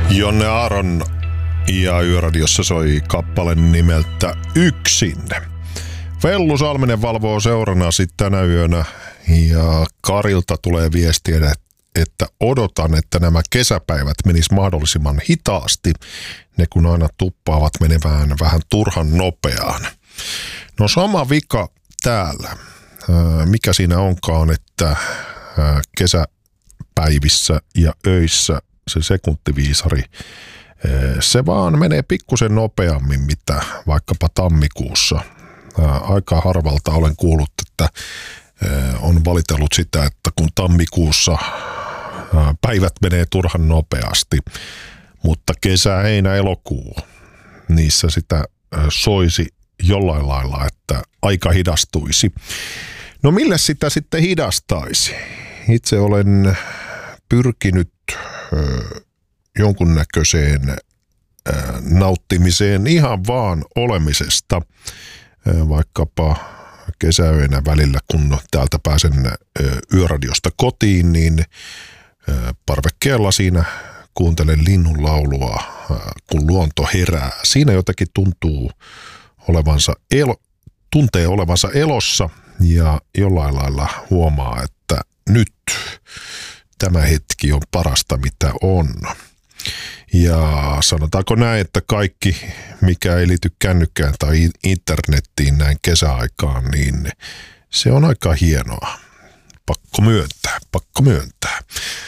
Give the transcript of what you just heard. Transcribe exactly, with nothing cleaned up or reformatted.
Jonne Aaron ja Yöradiossa soi kappale nimeltä Yksin. Vellu Salminen valvoo seurana sitten tänä yönä ja Karilta tulee viestiä, että odotan, että nämä kesäpäivät menis mahdollisimman hitaasti. Ne kun aina tuppaavat menevään vähän turhan nopeaan. No sama vika täällä. Mikä siinä onkaan, että kesäpäivissä ja öissä se sekuntiviisari, se vaan menee pikkusen nopeammin, mitä vaikkapa tammikuussa. Aika harvalta olen kuullut, että on valitellut sitä, että kun tammikuussa päivät menee turhan nopeasti, mutta kesä, heinä, elokuu, niissä sitä soisi jollain lailla, että aika hidastuisi. No millä sitä sitten hidastaisi? Itse olen pyrkinyt jonkunnäköiseen nauttimiseen ihan vaan olemisesta, vaikkapa kesäöinä välillä, kun täältä pääsen Yöradiosta kotiin, niin parvekkeella siinä kuuntelen linnun laulua, kun luonto herää. Siinä jotenkin tuntuu olevansa elo, tuntee olevansa elossa ja jollain lailla huomaa, että nyt tämä hetki on parasta, mitä on. Ja sanotaanko näin, että kaikki, mikä ei liity kännykkään tai internettiin näin kesäaikaan, niin se on aika hienoa. Pakko myöntää, pakko myöntää.